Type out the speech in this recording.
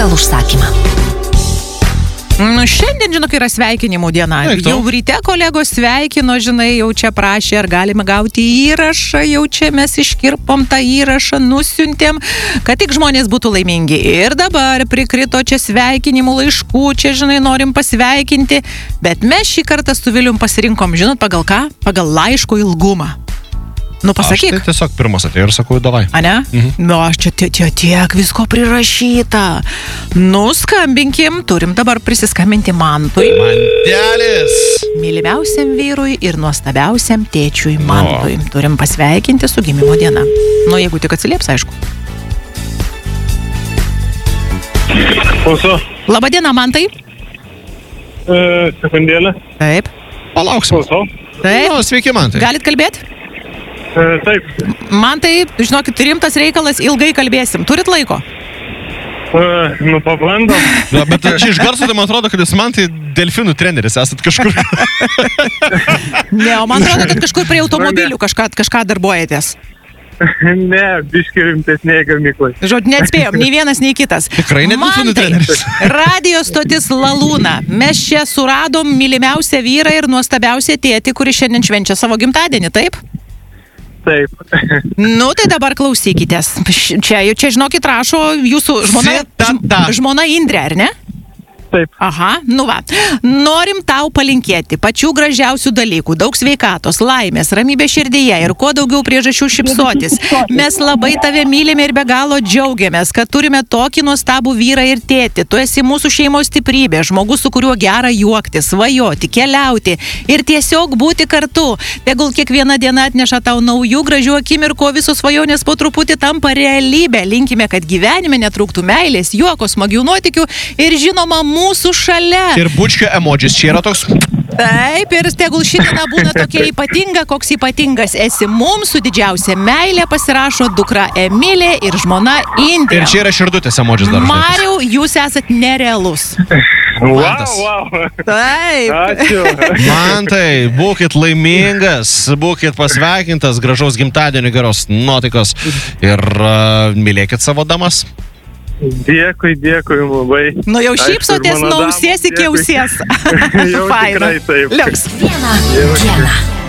pagal užsakymą. Šiandien, žinok, yra sveikinimų diena. Jau ryte kolegos sveikino, žinai, jau čia prašė, ar galime gauti įrašą, jau čia mes iškirpom tą įrašą, nusiuntėm, kad tik žmonės būtų laimingi. Ir dabar prikrito čia sveikinimų laiškų, čia, žinai, norim pasveikinti, bet mes šį kartą su Vilium pasirinkom, žinot, pagal ką? Pagal laiško ilgumą. Nu, pasakyk. Aš tai tiesiog pirmas atėjau ir sakau, davai. A ne? Nu, aš čia tiek visko prirašyta. Nu, skambinkim, turim dabar prisiskambinti Mantui. Mantelis! Mylimiausiam vyrui ir nuostabiausiam tėčiui Mantui. Turim pasveikinti su gimimo diena. Nu, jeigu tik atsilieps, aišku. Klauso. Labadiena, Mantai. Sekundėlę. Taip. Palauksim. Klauso. Taip. Nu, sveiki, Mantai. Galit kalbėti? Taip. Mantai, žinokit, rimtas reikalas, ilgai kalbėsim. Turit laiko? Nu, pabandom. Ja, bet čia iš garso tai man atrodo, kad jūs man tai delfinų treneris esat kažkur. Ne, o man atrodo, kad kažkur prie automobilių kažką darbuojatės. Ne, biški rimtesnėje gamyklai. Žodžiu, neatspėjom, nei vienas, nei kitas. Tikrai ne delfinų treneris. Radio stotis Lalūna. Mes čia suradom mylimiausią vyrą ir nuostabiausią tėtį, kuris šiandien švenčia savo gimtadienį, taip? Taip. Nu, tai dabar klausykitės. Čia žinokit, rašo jūsų žmona Indrė, ar ne? Taip. Aha, nu va. Norim tau palinkėti pačių gražiausių dalykų, daug sveikatos, laimės, ramybės širdyje ir kuo daugiau priežasčių šypsotis. Mes labai tave mylime ir be galo džiaugiamės, kad turime tokį nuostabų vyrą ir tėtį. Tu esi mūsų šeimos stiprybė, žmogus, su kuriuo gera juokti, svajoti, keliauti ir tiesiog būti kartu. Tegul kiekviena diena atneša tau naujų gražių akimirkų, visos svajonės po truputį tampa realybė. Linkime, kad gyvenime netrūktų meilės, juoko, smagių nuotykių ir žinoma mūsų šalia. Ir bučkio emodžis čia yra toks. Taip, ir tegul šiandien būna tokia ypatinga, koks ypatingas esi mums, su didžiausia meilė pasirašo dukra Emilė ir žmona Indrė. Ir čia yra širdutės emodžis dar. Mariau, jūs esat nerealus. Wow. Taip. Ačiū. Mantai, būkit laimingas, būkit pasveikintas, gražaus gimtadienio, geros nuotaikos ir mylėkit savo damas. Dėkui labai. Nu jau šypsotės nuo ausies iki ausies. Jau tikrai taip. Liuks. Vieną dieną.